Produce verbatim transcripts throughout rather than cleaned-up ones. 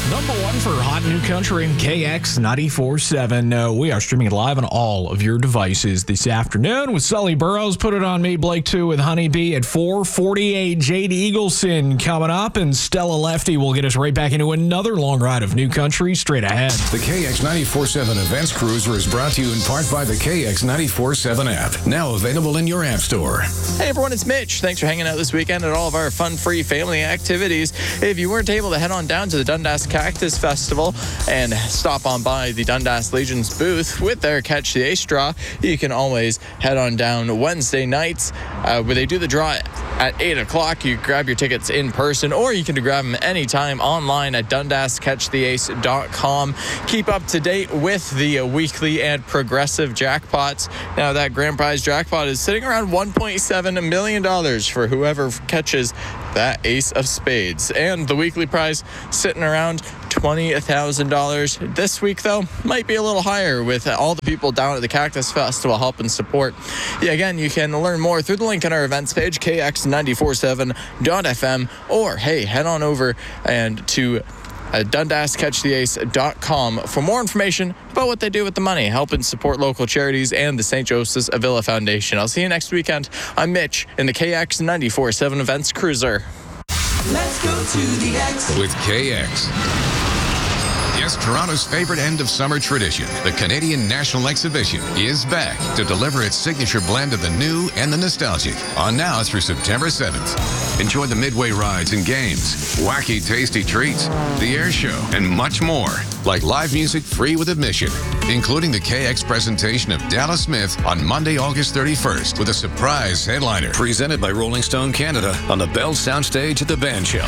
Number one for Hot New Country and K X ninety-four point seven. Uh, we are streaming it live on all of your devices this afternoon with Sully Burrows. Put it on me, Blake, too, with Honeybee at four forty-eight. Jade Eagleson coming up, and Stella Lefty will get us right back into another long ride of New Country straight ahead. The K X ninety-four point seven Events Cruiser is brought to you in part by the K X ninety-four point seven app, now available in your app store. Hey everyone, it's Mitch. Thanks for hanging out this weekend at all of our fun-free family activities. If you weren't able to head on down to the Dundas Cactus Festival and stop on by the Dundas Legion's booth with their Catch the Ace draw, you can always head on down Wednesday nights uh, where they do the draw at eight o'clock. You grab your tickets in person, or you can grab them anytime online at dundas catch the ace dot com. Keep up to date with the uh, weekly and progressive jackpots. Now, that grand prize jackpot is sitting around one point seven million dollars for whoever catches that ace of spades. And the weekly prize sitting around twenty thousand dollars. This week, though, might be a little higher with all the people down at the Cactus Festival helping support. Yeah, again, you can learn more through the link on our events page, K X ninety-four point seven dot f m, or, hey, head on over and to uh, dundas catch the ace dot com for more information about what they do with the money, helping support local charities and the Saint Joseph's Avila Foundation. I'll see you next weekend. I'm Mitch in the K X ninety-four point seven Events Cruiser. Let's go to the X with K X. Yes, Toronto's favorite end-of-summer tradition, the Canadian National Exhibition, is back to deliver its signature blend of the new and the nostalgic on now through September seventh. Enjoy the midway rides and games, wacky tasty treats, the air show, and much more, like live music free with admission, including the K X presentation of Dallas Smith on Monday, August thirty-first, with a surprise headliner. Presented by Rolling Stone Canada on the Bell Soundstage at the Band Shell.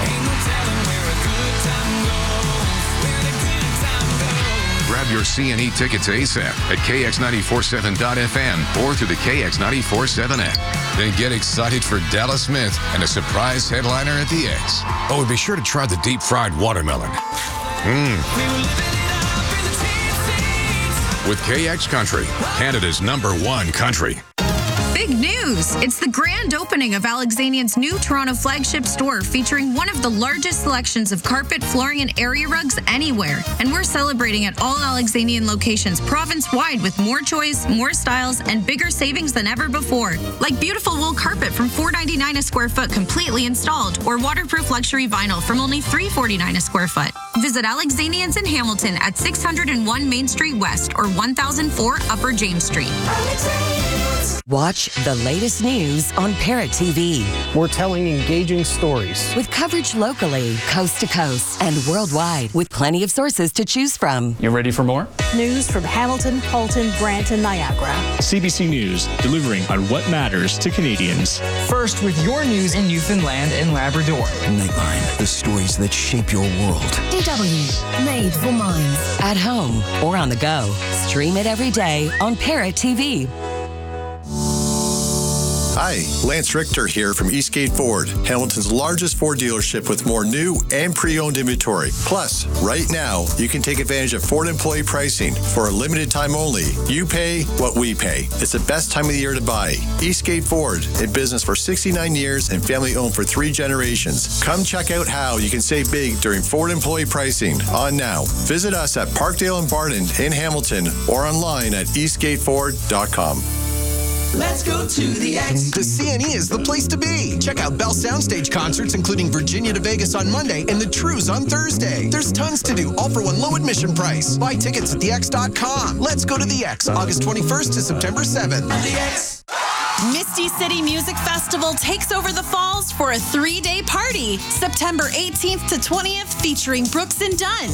Grab your C and E tickets ASAP at K X ninety-four point seven dot f m or through the K X ninety-four point seven app. Then get excited for Dallas Smith and a surprise headliner at the X. Oh, and be sure to try the deep-fried watermelon. Mmm. With K X Country, Canada's number one country. Big news! It's the grand opening of Alexanian's new Toronto flagship store, featuring one of the largest selections of carpet, flooring, and area rugs anywhere. And we're celebrating at all Alexanian locations province-wide with more choice, more styles, and bigger savings than ever before. Like beautiful wool carpet from four ninety-nine a square foot completely installed, or waterproof luxury vinyl from only three forty-nine a square foot. Visit Alexanian's in Hamilton at six hundred one Main Street West or one thousand four Upper James Street. Watch the latest news on Parrot T V. We're telling engaging stories with coverage locally, coast to coast, and worldwide, with plenty of sources to choose from. You ready for more? News from Hamilton, Halton, Brampton, Niagara. C B C News, delivering on what matters to Canadians. First with your news in Newfoundland and Labrador. Nightline, the stories that shape your world. D W, made for minds. At home or on the go. Stream it every day on Parrot T V. Hi, Lance Richter here from Eastgate Ford, Hamilton's largest Ford dealership with more new and pre-owned inventory. Plus, right now, you can take advantage of Ford employee pricing for a limited time only. You pay what we pay. It's the best time of the year to buy. Eastgate Ford, in business for sixty-nine years and family-owned for three generations. Come check out how you can save big during Ford employee pricing on now. Visit us at Parkdale and Barton in Hamilton or online at eastgate ford dot com. Let's go to the X. The C N E is the place to be. Check out Bell Soundstage concerts, including Virginia to Vegas on Monday and the Trues on Thursday. There's tons to do, all for one low admission price. Buy tickets at the x dot com. Let's go to the X, August twenty-first to September seventh. The X. Misty City Music Festival takes over the falls for a three-day party, September eighteenth to twentieth, featuring Brooks and Dunn,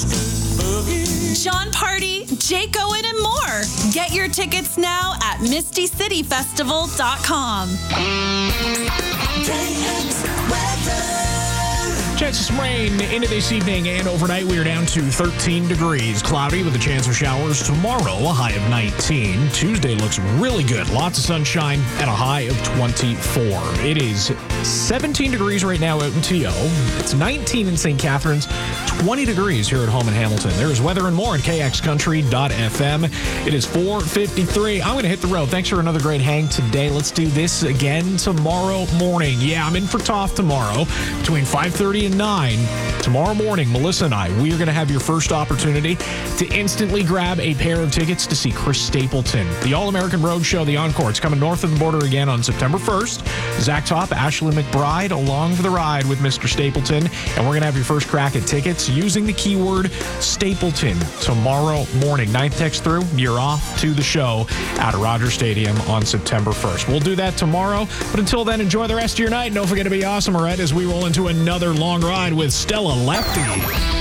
John Party, Jake Owen, and more. Get your tickets now at misty city festival dot com. Chance of some rain into this evening and overnight. We are down to thirteen degrees. Cloudy with a chance of showers tomorrow, a high of nineteen. Tuesday looks really good. Lots of sunshine at a high of twenty-four. It is seventeen degrees right now out in T O. It's nineteen in Saint Catharines. twenty degrees here at home in Hamilton. There is weather and more at k x country dot f m. It is four fifty-three. I'm going to hit the road. Thanks for another great hang today. Let's do this again tomorrow morning. Yeah, I'm in for Toff tomorrow between five thirty and nine. Tomorrow morning, Melissa and I, we are going to have your first opportunity to instantly grab a pair of tickets to see Chris Stapleton. The All-American Road Show, the Encore. It's coming north of the border again on September first. Zach Topp, Ashley McBride, along for the ride with Mister Stapleton. And we're going to have your first crack at tickets using the keyword Stapleton tomorrow morning. Ninth text through, you're off to the show at Rogers Stadium on September first. We'll do that tomorrow. But until then, enjoy the rest of your night. Don't forget to be awesome, all right, as we roll into another long ride with Stella Lefty.